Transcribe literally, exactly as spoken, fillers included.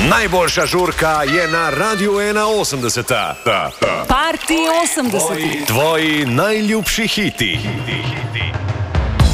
Najboljša žurka je na Radiu ena osemdeset. Party osemdeset. Tvoji najljubši hiti.